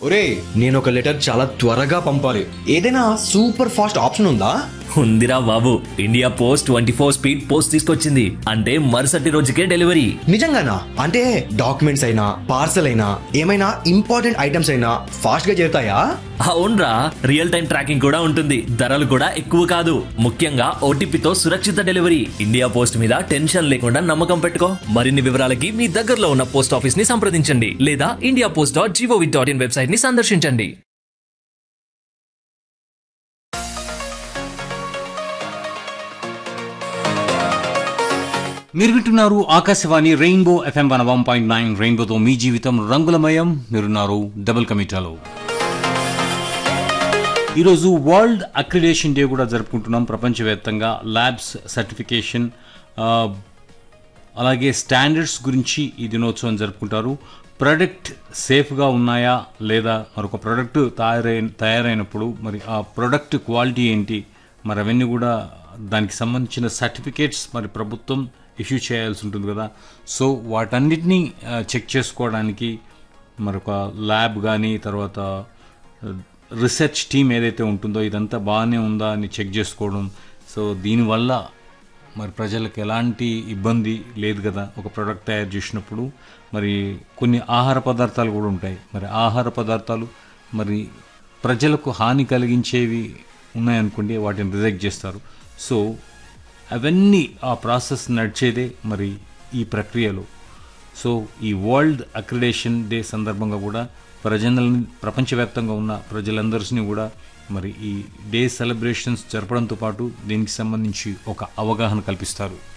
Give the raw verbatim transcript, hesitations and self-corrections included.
ఒరే నేను ఒక లెటర్ చాలా త్వరగా పంపాలి, ఏదైనా సూపర్ ఫాస్ట్ ఆప్షన్ ఉందా? ఉందిరా బాబు, India post twenty four speed post తీసుకొచ్చింది. అంటే మరుసటి రోజుకే డెలివరీ. నిజంగానా? అంటే డాక్యుమెంట్స్ అయినా పార్సల్ అయినా ఏమైనా ఇంపార్టెంట్ ఐటమ్స్ అయినా ఫాస్ట్ గా చేరుతాయా? అవునరా, రియల్ టైం ట్రాకింగ్ కూడా ఉంటుంది. ధరలు కూడా ఎక్కువ కాదు. ముఖ్యంగా ఓటీపీతో సురక్షిత డెలివరీ. ఇండియా పోస్ట్ మీద టెన్షన్ లేకుండా నమ్మకం పెట్టుకో. మరిన్ని వివరాలకి మీ దగ్గరలో ఉన్న పోస్ట్ ఆఫీస్ ని సంప్రదించండి లేదా India post dot GOV dot in website ని సందర్శించండి. మీరు వింటున్నారు Akashvani rainbow FM one one point nine. రెయిన్బోతో మీ జీవితం రంగులమయం. మీరున్నారు డబుల్ కమిటాలో. ఈరోజు వరల్డ్ అక్రిడేషన్ డే కూడా జరుపుకుంటున్నాం. ప్రపంచవ్యాప్తంగా ల్యాబ్స్ సర్టిఫికేషన్ అలాగే స్టాండర్డ్స్ గురించి ఈ దినోత్సవం జరుపుకుంటారు. ప్రోడక్ట్ సేఫ్గా ఉన్నాయా లేదా, మరొక ప్రోడక్ట్ తయారై తయారైనప్పుడు మరి ఆ ప్రోడక్ట్ క్వాలిటీ ఏంటి, మరి అవన్నీ కూడా దానికి సంబంధించిన సర్టిఫికేట్స్ మరి ప్రభుత్వం ఇష్యూ చేయాల్సి ఉంటుంది కదా. సో వాటన్నిటినీ చెక్ చేసుకోవడానికి మరొక ల్యాబ్ కానీ తర్వాత రీసెర్చ్ టీమ్ ఏదైతే ఉంటుందో ఇదంతా బాగానే ఉందా అని చెక్ చేసుకోవడం. సో దీనివల్ల మరి ప్రజలకు ఎలాంటి ఇబ్బంది లేదు కదా. ఒక ప్రోడక్ట్ తయారు చేసినప్పుడు మరి కొన్ని ఆహార పదార్థాలు కూడా ఉంటాయి. మరి ఆహార పదార్థాలు మరి ప్రజలకు హాని కలిగించేవి ఉన్నాయనుకోండి, వాటిని రిజెక్ట్ చేస్తారు. సో అవన్నీ ఆ ప్రాసెస్ నడిచేదే మరి ఈ ప్రక్రియలో. సో ఈ వరల్డ్ అక్రిడేషన్ డే సందర్భంగా కూడా ప్రజలని ప్రపంచవ్యాప్తంగా ఉన్న ప్రజలందరినీ కూడా మరి ఈ డే సెలబ్రేషన్స్ జరపడంతో పాటు దీనికి సంబంధించి ఒక అవగాహన కల్పిస్తారు.